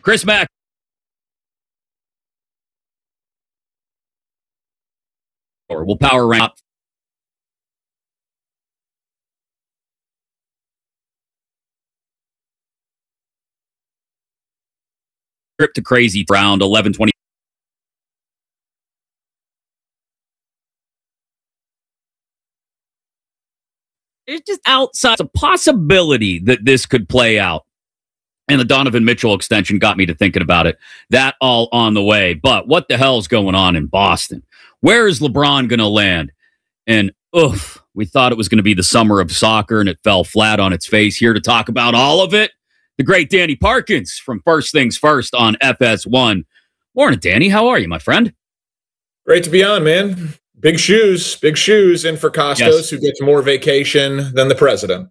Chris Mack. We'll power rank up. Trip to crazy round 11:20. It's just outside a possibility that this could play out. And the Donovan Mitchell extension got me to thinking about it. That all on the way. But what the hell's going on in Boston? Where is LeBron going to land? And we thought it was going to be the summer of soccer, and it fell flat on its face. Here to talk about all of it, the great Danny Parkins from First Things First on FS1. Morning, Danny. How are you, my friend? Great to be on, man. Big shoes. And for Costos, yes, who gets more vacation than the president.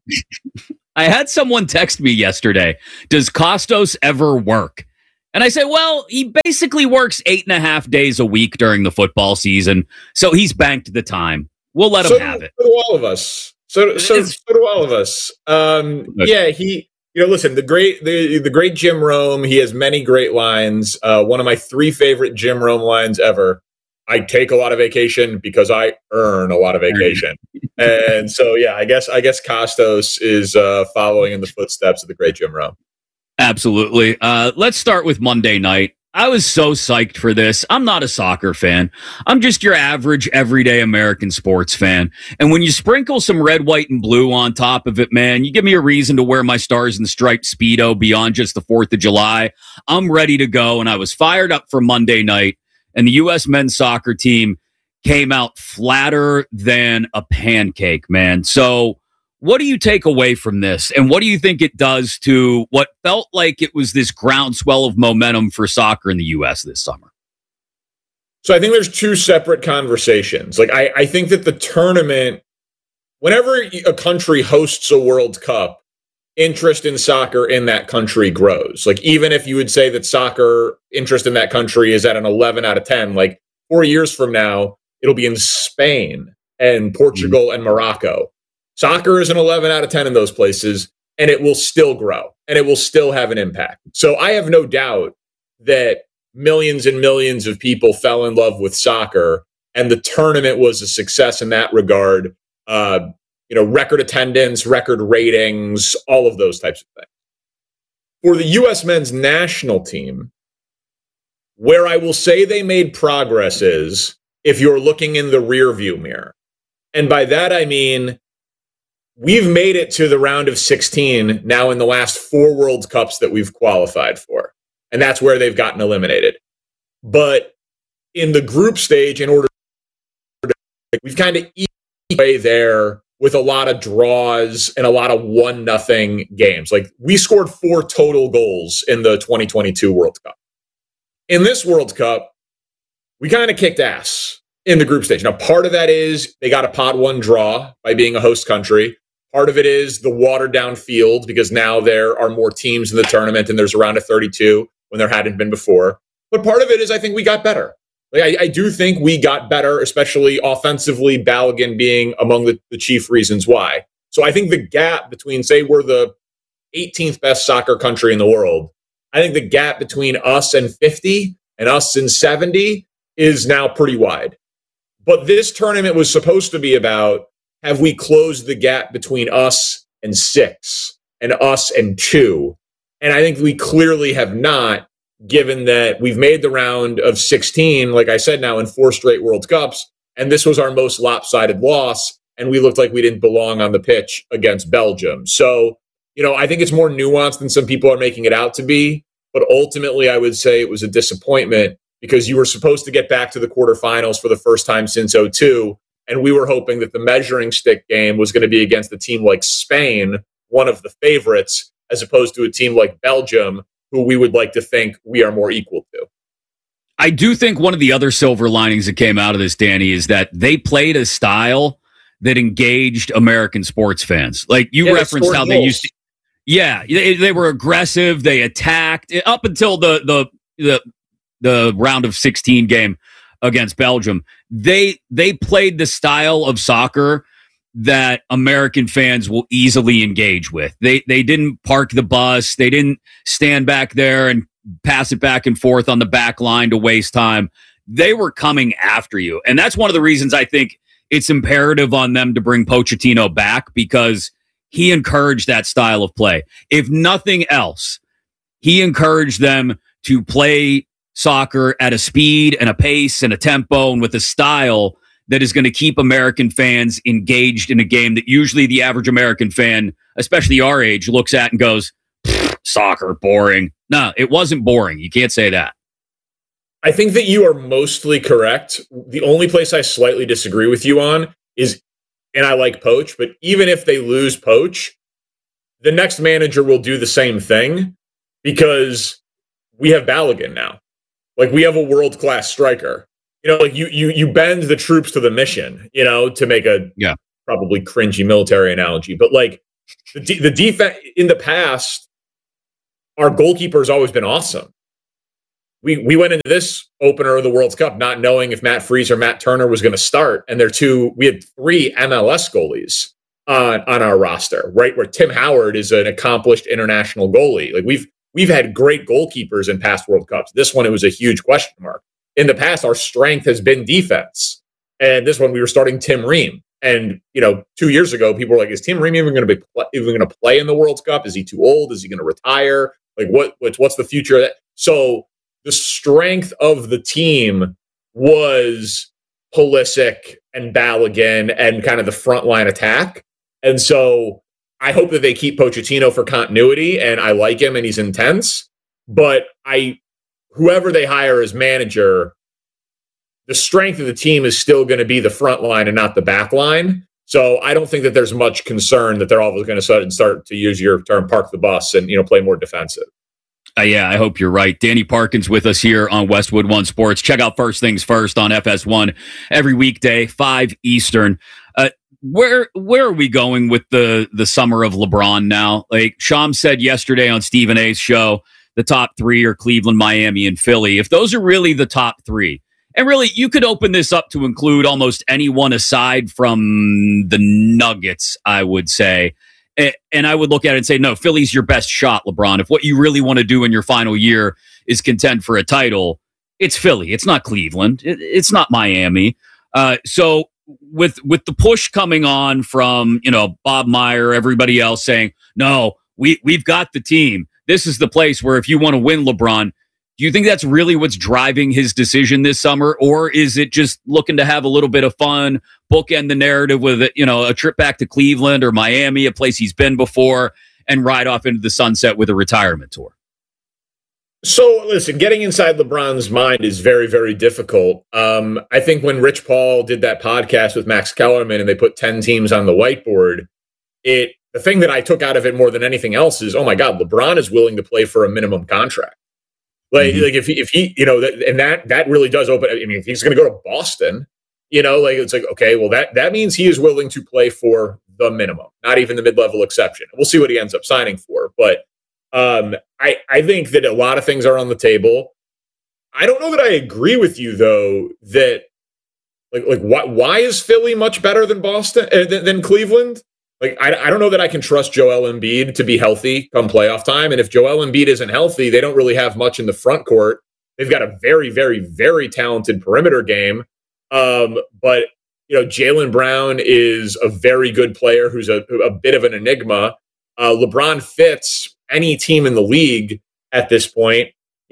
I had someone text me yesterday, does Costos ever work? And I said, well, he basically works 8.5 days a week during the football season, so he's banked the time. We'll let him have it. So do all of us. So do all of us. Yeah, listen, the great Jim Rome, he has many great lines. One of my 3 favorite Jim Rome lines ever: I take a lot of vacation because I earn a lot of vacation. And so, yeah, I guess Costos is following in the footsteps of the great Jim Rome. Absolutely. Let's start with Monday night. I was so psyched for this. I'm not a soccer fan. I'm just your average, everyday American sports fan. And when you sprinkle some red, white, and blue on top of it, man, you give me a reason to wear my Stars and Stripes Speedo beyond just the 4th of July. I'm ready to go, and I was fired up for Monday night. And the U.S. men's soccer team came out flatter than a pancake, man. So what do you take away from this? And what do you think it does to what felt like it was this groundswell of momentum for soccer in the U.S. this summer? So I think there's 2 separate conversations. Like, I think that the tournament, whenever a country hosts a World Cup, interest in soccer in that country grows. Like, even if you would say that soccer interest in that country is at an 11 out of 10, like 4 years from now, it'll be in Spain and Portugal and Morocco. Soccer is an 11 out of 10 in those places, and it will still grow, and it will still have an impact. So I have no doubt that millions and millions of people fell in love with soccer, and the tournament was a success in that regard. Record attendance, record ratings, all of those types of things. For the U.S. men's national team, where I will say they made progress is if you're looking in the rearview mirror. And by that, I mean, we've made it to the round of 16 now in the last 4 World Cups that we've qualified for. And that's where they've gotten eliminated. But in the group stage, we've kind of eaten away there with a lot of draws and a lot of 1-0 games. Like, we scored 4 total goals in the 2022 World Cup. In this World Cup, we kind of kicked ass in the group stage. Now, part of that is they got a pot 1 draw by being a host country. Part of it is the watered down field, because now there are more teams in the tournament and there's a round of 32 when there hadn't been before. But part of it is I think we got better. Like, I do think we got better, especially offensively, Balogun being among the chief reasons why. So I think the gap between, say, we're the 18th best soccer country in the world, I think the gap between us and 50 and us and 70 is now pretty wide. But this tournament was supposed to be about, have we closed the gap between us and 6 and us and 2? And I think we clearly have not, given that we've made the round of 16, like I said, now in 4 straight World Cups, and this was our most lopsided loss, and we looked like we didn't belong on the pitch against Belgium. So, I think it's more nuanced than some people are making it out to be, but ultimately I would say it was a disappointment, because you were supposed to get back to the quarterfinals for the first time since 2002, and we were hoping that the measuring stick game was going to be against a team like Spain, one of the favorites, as opposed to a team like Belgium, who we would like to think we are more equal to. I do think one of the other silver linings that came out of this, Danny, is that they played a style that engaged American sports fans. Like, you referenced how they used to. Yeah, they were aggressive. They attacked up until the round of 16 game against Belgium. They played the style of soccer that American fans will easily engage with. They didn't park the bus. They didn't stand back there and pass it back and forth on the back line to waste time. They were coming after you. And that's one of the reasons I think it's imperative on them to bring Pochettino back, because he encouraged that style of play. If nothing else, he encouraged them to play soccer at a speed and a pace and a tempo and with a style that is going to keep American fans engaged in a game that usually the average American fan, especially our age, looks at and goes, soccer, boring. No, it wasn't boring. You can't say that. I think that you are mostly correct. The only place I slightly disagree with you on is, and I like Poach, but even if they lose Poach, the next manager will do the same thing, because we have Balogun now. Like, we have a world-class striker. Like you bend the troops to the mission, to make a probably cringy military analogy. But like the defense in the past, our goalkeeper has always been awesome. We went into this opener of the World Cup not knowing if Matt Freese or Matt Turner was going to start, and we had 3 MLS goalies on our roster, right? Where Tim Howard is an accomplished international goalie. Like we've had great goalkeepers in past World Cups. This one, it was a huge question mark. In the past, our strength has been defense. And this one, we were starting Tim Ream. And, 2 years ago, people were like, is Tim Ream even going to play in the World Cup? Is he too old? Is he going to retire? Like, what's the future of that? So the strength of the team was Pulisic and Balogun and kind of the frontline attack. And so I hope that they keep Pochettino for continuity, and I like him and he's intense. But whoever they hire as manager, the strength of the team is still going to be the front line and not the back line. So I don't think that there's much concern that they're all going to start to use your term, park the bus and play more defensive. Yeah, I hope you're right. Danny Parkins with us here on Westwood One Sports. Check out First Things First on FS1 every weekday, 5 Eastern. Where are we going with the summer of LeBron now? Like Sham said yesterday on Stephen A's show, the top 3 are Cleveland, Miami, and Philly. If those are really the top 3, and really you could open this up to include almost anyone aside from the Nuggets, I would say. And I would look at it and say, no, Philly's your best shot, LeBron. If what you really want to do in your final year is contend for a title, it's Philly. It's not Cleveland. It's not Miami. So with the push coming on from, Bob Meyer, everybody else saying, no, we've got the team. This is the place where if you want to win, LeBron, do you think that's really what's driving his decision this summer? Or is it just looking to have a little bit of fun, bookend the narrative with, a trip back to Cleveland or Miami, a place he's been before, and ride off into the sunset with a retirement tour? So, listen, getting inside LeBron's mind is very, very difficult. I think when Rich Paul did that podcast with Max Kellerman and they put 10 teams on the whiteboard, the thing that I took out of it more than anything else is, oh my God, LeBron is willing to play for a minimum contract. Like if he and that really does open. I mean, if he's going to go to Boston, it's like, okay, well that means he is willing to play for the minimum, not even the mid-level exception. We'll see what he ends up signing for, but I think that a lot of things are on the table. I don't know that I agree with you though that why is Philly much better than Boston than Cleveland? Like, I don't know that I can trust Joel Embiid to be healthy come playoff time. And if Joel Embiid isn't healthy, they don't really have much in the front court. They've got a very, very, very talented perimeter game. But, Jaylen Brown is a very good player who's a bit of an enigma. LeBron fits any team in the league at this point.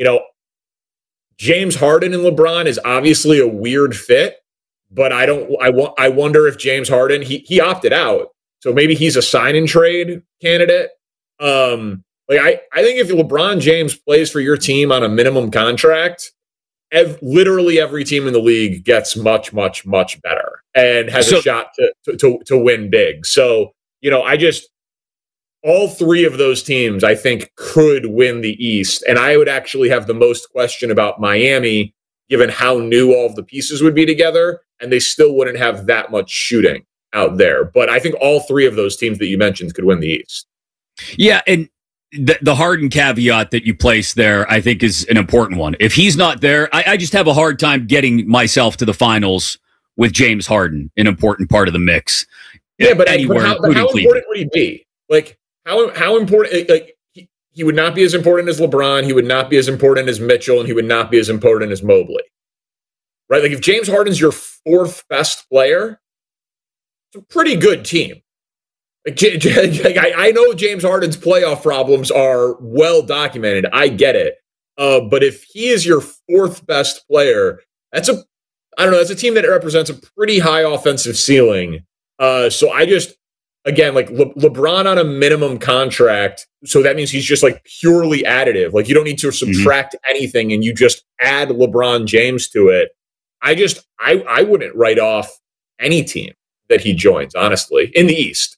James Harden and LeBron is obviously a weird fit, but I wonder if James Harden, he opted out. So maybe he's a sign and trade candidate. I think if LeBron James plays for your team on a minimum contract, literally every team in the league gets much, much, much better and has a shot to win big. So, all 3 of those teams, I think, could win the East. And I would actually have the most question about Miami, given how new all of the pieces would be together, and they still wouldn't have that much shooting out there. But I think all 3 of those teams that you mentioned could win the East. Yeah, and the Harden caveat that you place there, I think, is an important one. If he's not there, I just have a hard time getting myself to the finals with James Harden, an important part of the mix. Yeah, but how important would he be? Like, how important? Like, he would not be as important as LeBron. He would not be as important as Mitchell, and he would not be as important as Mobley. Right? Like if James Harden's your fourth best player, it's a pretty good team. Like, I know James Harden's playoff problems are well documented. I get it. But if he is your fourth best player, that's a team that represents a pretty high offensive ceiling. So I just, again, like LeBron on a minimum contract. So that means he's just like purely additive. Like you don't need to subtract anything and you just add LeBron James to it. I wouldn't write off any team that he joins, honestly, in the East.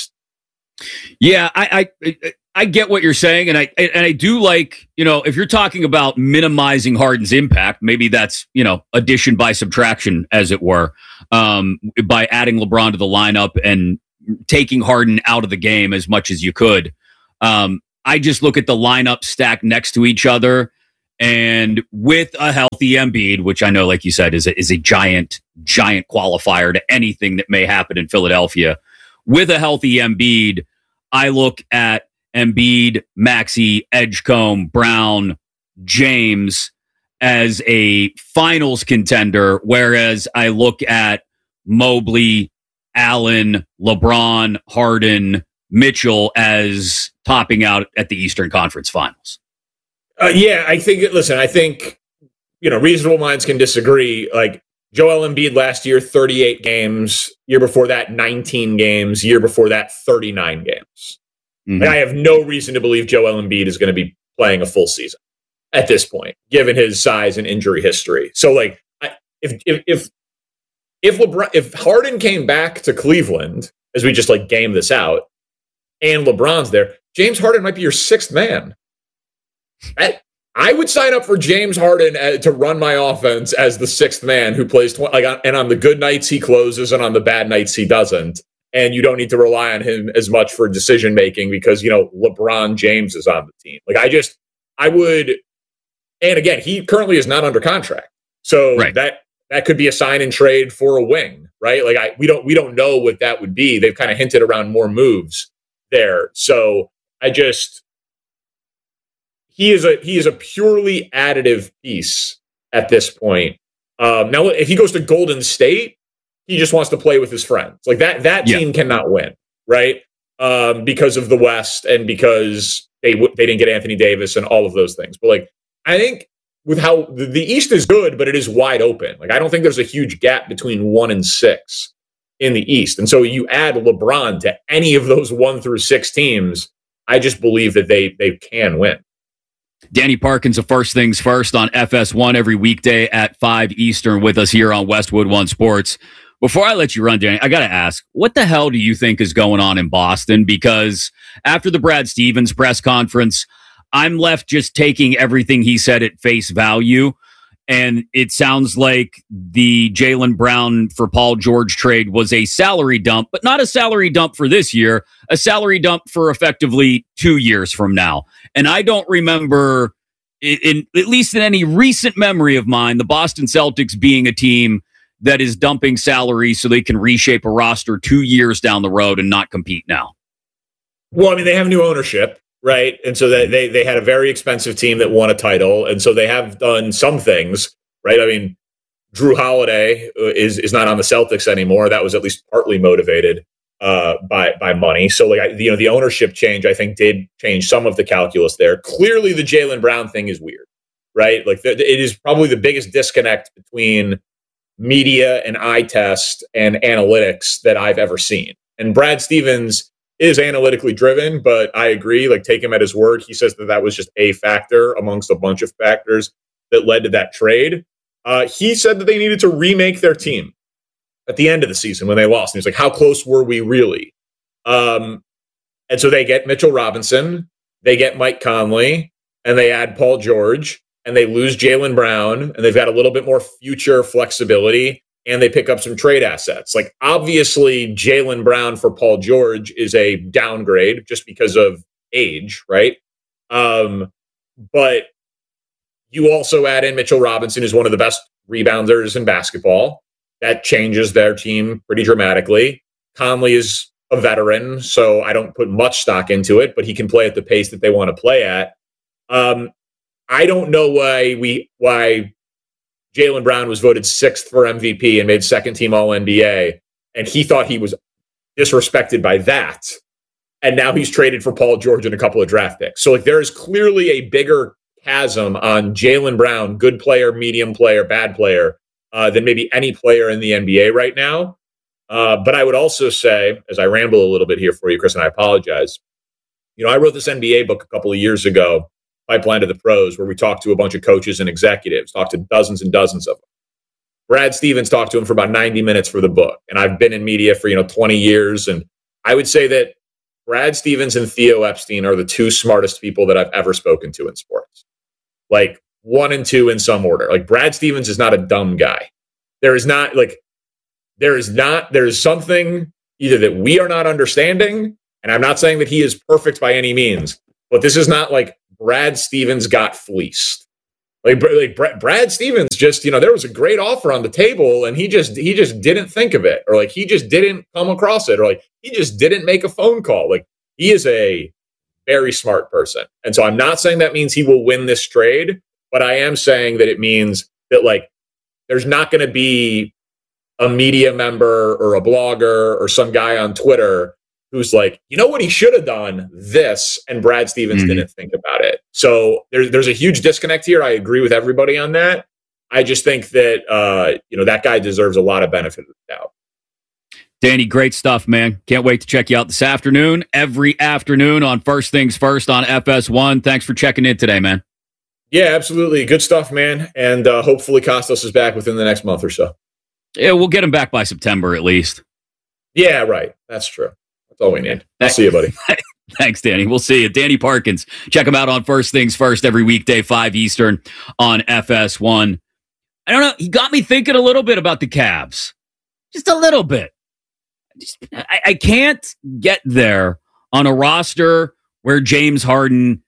Yeah, I get what you're saying, and I do like, if you're talking about minimizing Harden's impact, maybe that's, addition by subtraction, as it were, by adding LeBron to the lineup and taking Harden out of the game as much as you could. I just look at the lineup stacked next to each other, and with a healthy Embiid, which I know, like you said, is a giant qualifier to anything that may happen in Philadelphia. With a healthy Embiid, I look at Embiid, Maxey, Edgecombe, Brown, James as a finals contender, whereas I look at Mobley, Allen, LeBron, Harden, Mitchell as topping out at the Eastern Conference Finals. I think, reasonable minds can disagree. Like Joel Embiid last year, 38 games. Year before that, 19 games. Year before that, 39 games. Mm-hmm. Like, I have no reason to believe Joel Embiid is going to be playing a full season at this point, given his size and injury history. So, like, if Harden came back to Cleveland, as we just like game this out, and LeBron's there, James Harden might be your sixth man. I would sign up for James Harden to run my offense as the sixth man who plays and on the good nights he closes and on the bad nights he doesn't. And you don't need to rely on him as much for decision making because, LeBron James is on the team. Like I would, and again, he currently is not under contract. So right. that could be a sign and trade for a wing, right? Like we don't know what that would be. They've kind of hinted around more moves there. So he is a purely additive piece at this point. Now, if he goes to Golden State, he just wants to play with his friends. Like that team cannot win, right? Because of the West and because they didn't get Anthony Davis and all of those things. But like, I think with how the East is good, but it is wide open. Like, I don't think there's a huge gap between 1 and 6 in the East. And so you add LeBron to any of those 1 through 6 teams, I just believe that they can win. Danny Parkins of First Things First on FS1 every weekday at 5 Eastern with us here on Westwood One Sports. Before I let you run, Danny, I got to ask, what the hell do you think is going on in Boston? Because after the Brad Stevens press conference, I'm left just taking everything he said at face value. And it sounds like the Jaylen Brown for Paul George trade was a salary dump, but not a salary dump for this year, a salary dump for effectively 2 years from now. And I don't remember, at least in any recent memory of mine, the Boston Celtics being a team that is dumping salary so they can reshape a roster 2 years down the road and not compete now. Well, I mean, they have new ownership, right? And so they had a very expensive team that won a title. And so they have done some things, right? I mean, Drew Holiday is not on the Celtics anymore. That was at least partly motivated by money. So like, the ownership change, I think, did change some of the calculus there. Clearly the Jaylen Brown thing is weird, right? Like it is probably the biggest disconnect between media and eye test and analytics that I've ever seen. And Brad Stevens is analytically driven, but I agree, like, take him at his word. He says that was just a factor amongst a bunch of factors that led to that trade. He said that they needed to remake their team at the end of the season when they lost. And he's like, how close were we really? And so they get Mitchell Robinson, they get Mike Conley, and they add Paul George, and they lose Jaylen Brown, and they've got a little bit more future flexibility, and they pick up some trade assets. Like, obviously, Jaylen Brown for Paul George is a downgrade just because of age, right? But you also add in Mitchell Robinson, who's one of the best rebounders in basketball. That changes their team pretty dramatically. Conley is a veteran, so I don't put much stock into it, but he can play at the pace that they want to play at. I don't know why Jaylen Brown was voted 6th for MVP and made second team All-NBA, and he thought he was disrespected by that. And now he's traded for Paul George and a couple of draft picks. So there is clearly a bigger chasm on Jaylen Brown, good player, medium player, bad player, than maybe any player in the NBA right now. But I would also say, as I ramble a little bit here for you, Chris, and I apologize, I wrote this NBA book a couple of years ago, Pipeline to the Pros, where we talked to a bunch of coaches and executives, talked to dozens and dozens of them. Brad Stevens talked to him for about 90 minutes for the book. And I've been in media for, 20 years. And I would say that Brad Stevens and Theo Epstein are the two smartest people that I've ever spoken to in sports. Like 1 and 2 in some order. Like Brad Stevens is not a dumb guy. There is something either that we are not understanding. And I'm not saying that he is perfect by any means, but this is not like Brad Stevens got fleeced. Like Brad Stevens just, there was a great offer on the table and he just didn't think of it, or like he just didn't come across it, or like he just didn't make a phone call. Like he is a very smart person. And so I'm not saying that means he will win this trade, but I am saying that it means that like there's not going to be a media member or a blogger or some guy on Twitter who's like, what he should have done? This, and Brad Stevens didn't think about it. So there's a huge disconnect here. I agree with everybody on that. I just think that, that guy deserves a lot of benefit of the doubt. Danny, great stuff, man. Can't wait to check you out this afternoon. Every afternoon on First Things First on FS1. Thanks for checking in today, man. Yeah, absolutely. Good stuff, man. And hopefully Kostas is back within the next month or so. Yeah, we'll get him back by September at least. Yeah, right. That's true. That's all we need. I'll see you, buddy. Thanks, Danny. We'll see you. Danny Parkins. Check him out on First Things First every weekday, 5 Eastern on FS1. I don't know. He got me thinking a little bit about the Cavs. Just a little bit. I can't get there on a roster where James Harden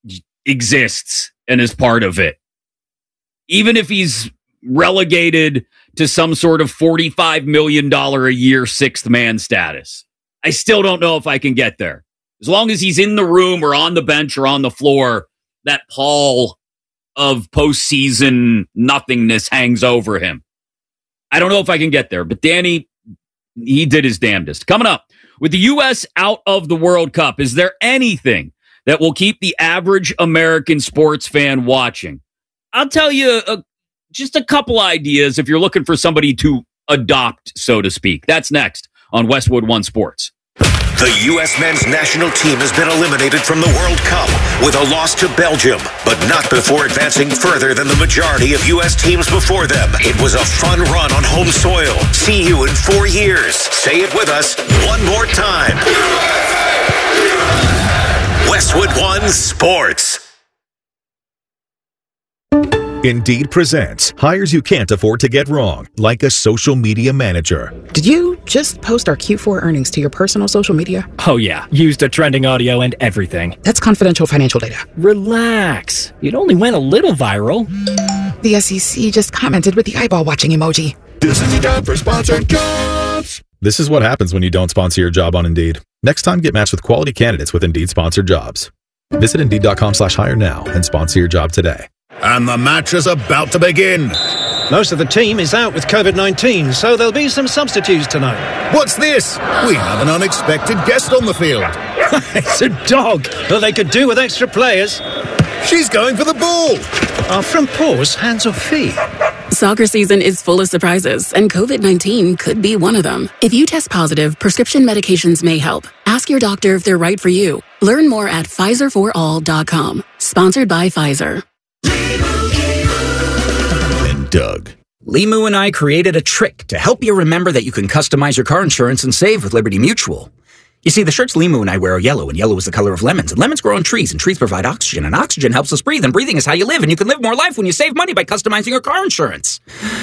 exists and is part of it. Even if he's relegated to some sort of $45 million a year sixth man status. I still don't know if I can get there. As long as he's in the room or on the bench or on the floor, that pall of postseason nothingness hangs over him. I don't know if I can get there, but Danny, he did his damnedest. Coming up, with the U.S. out of the World Cup, is there anything that will keep the average American sports fan watching? I'll tell you just a couple ideas if you're looking for somebody to adopt, so to speak. That's next on Westwood One Sports. The U.S. men's national team has been eliminated from the World Cup with a loss to Belgium, but not before advancing further than the majority of U.S. teams before them. It was a fun run on home soil. See you in 4 years. Say it with us one more time. Westwood One Sports. Indeed presents hires you can't afford to get wrong, like a social media manager. Did you just post our Q4 earnings to your personal social media? Oh yeah, used a trending audio and everything. That's confidential financial data. Relax. It only went a little viral. The SEC just commented with the eyeball watching emoji. This is the job for sponsored jobs. This is what happens when you don't sponsor your job on Indeed. Next time, get matched with quality candidates with Indeed sponsored jobs. Visit Indeed.com/hire now and sponsor your job today. And the match is about to begin. Most of the team is out with COVID-19, so there'll be some substitutes tonight. What's this? We have an unexpected guest on the field. It's a dog, but they could do with extra players. She's going for the ball. Are front paws hands or feet? Soccer season is full of surprises, and COVID-19 could be one of them. If you test positive, prescription medications may help. Ask your doctor if they're right for you. Learn more at PfizerForAll.com. Sponsored by Pfizer. And Doug. Limu and I created a trick to help you remember that you can customize your car insurance and save with Liberty Mutual. You see, the shirts Limu and I wear are yellow, and yellow is the color of lemons, and lemons grow on trees, and trees provide oxygen, and oxygen helps us breathe, and breathing is how you live, and you can live more life when you save money by customizing your car insurance.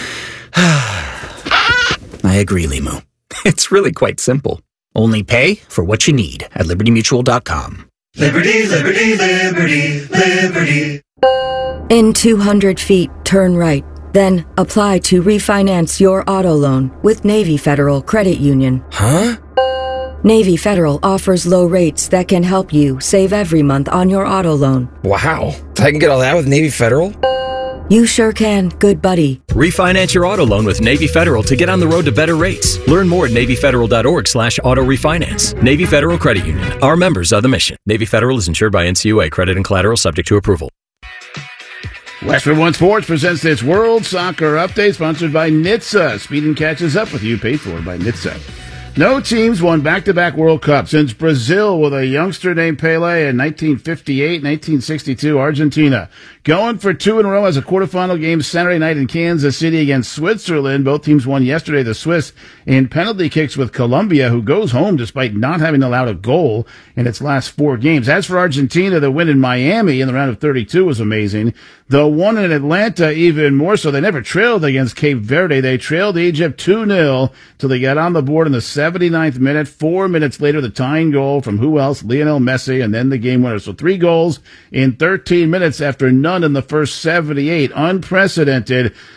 I agree, Limu. It's really quite simple. Only pay for what you need at LibertyMutual.com. Liberty, liberty, liberty, liberty. In 200 feet, turn right. Then apply to refinance your auto loan with Navy Federal Credit Union. Huh? Navy Federal offers low rates that can help you save every month on your auto loan. Wow. I can get all that with Navy Federal? You sure can, good buddy. Refinance your auto loan with Navy Federal to get on the road to better rates. Learn more at NavyFederal.org/auto refinance. Navy Federal Credit Union. Our members are the mission. Navy Federal is insured by NCUA. Credit and collateral subject to approval. Westwood One Sports presents this World Soccer Update, sponsored by NHTSA. Speed and catches up with you, paid for by NHTSA. No teams won back-to-back World Cups since Brazil with a youngster named Pelé in 1958, 1962, Argentina. Going for two in a row as a quarterfinal game Saturday night in Kansas City against Switzerland. Both teams won yesterday. The Swiss in penalty kicks with Colombia, who goes home despite not having allowed a goal in its last four games. As for Argentina, the win in Miami in the round of 32 was amazing. The one in Atlanta even more so. They never trailed against Cape Verde. They trailed Egypt 2-0 till they got on the board in the 79th minute. 4 minutes later, the tying goal from who else? Lionel Messi, and then the game winner. So 3 goals in 13 minutes after none in the first 78. Unprecedented.